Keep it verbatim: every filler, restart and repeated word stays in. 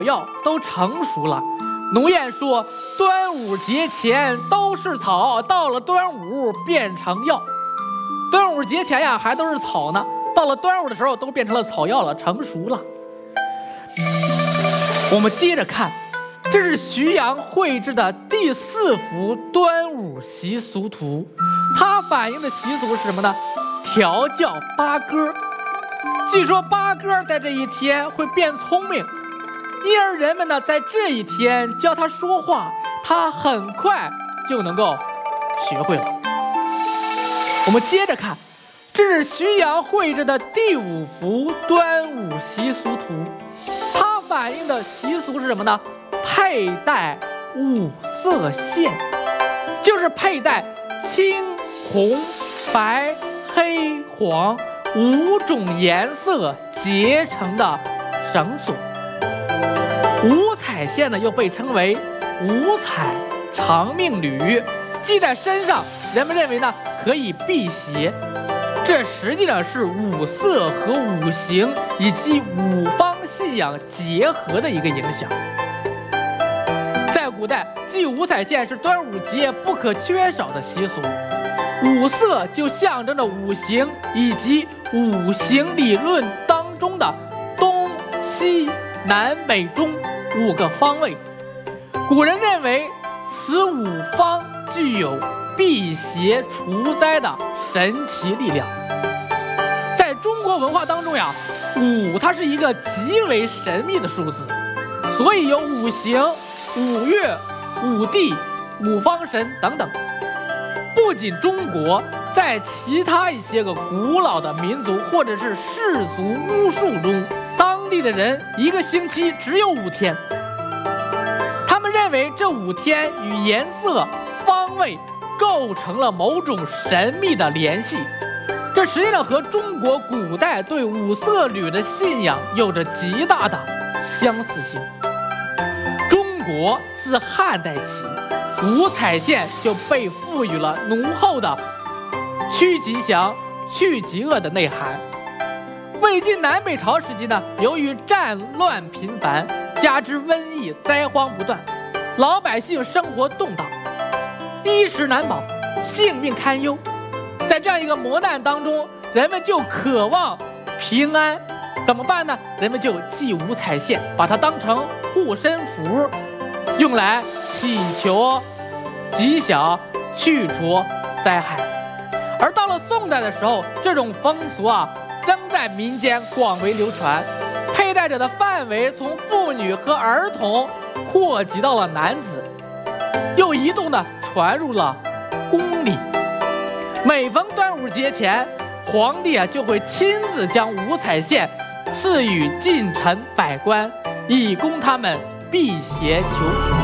药都成熟了。农谚说，端午节前都是草，到了端午变成药。端午节前呀还都是草呢，到了端午的时候都变成了草药了，成熟了。我们接着看，这是徐阳绘制的第四幅端午习俗图，它反映的习俗是什么呢？调教八哥。据说八哥在这一天会变聪明，因而人们呢在这一天教他说话，他很快就能够学会了。我们接着看，这是徐阳绘制的第五幅端午习俗图，它反映的习俗是什么呢？佩戴五色线，就是佩戴青、红、白、黑、黄五种颜色结成的绳索。五彩线呢又被称为五彩长命缕，系在身上，人们认为呢可以辟邪。这实际上是五色和五行以及五方信仰结合的一个影响。在古代，系五彩线是端午节不可缺少的习俗。五色就象征着五行以及五行理论当中的东西南北中五个方位。古人认为此五方具有辟邪除灾的神奇力量。在中国文化当中呀，五它是一个极为神秘的数字，所以有五行、五岳、五帝、五方神等等。不仅中国，在其他一些个古老的民族或者是氏族巫术中，当地的人一个星期只有五天。他们认为这五天与颜色、方位构成了某种神秘的联系，这实际上和中国古代对五色缕的信仰有着极大的相似性。中国自汉代起，五彩线就被赋予了浓厚的驱吉祥、去疾恶的内涵。魏晋南北朝时期呢，由于战乱频繁，加之瘟疫灾荒不断，老百姓生活动荡，衣食难保，性命堪忧。在这样一个磨难当中，人们就渴望平安，怎么办呢？人们就系五彩线，把它当成护身符，用来祈求吉祥，去除灾害。而到了宋代的时候，这种风俗啊仍在民间广为流传，佩戴者的范围从妇女和儿童扩及到了男子，又一度呢传入了宫里。每逢端午节前，皇帝啊就会亲自将五彩线赐予近臣百官，以供他们辟邪求福。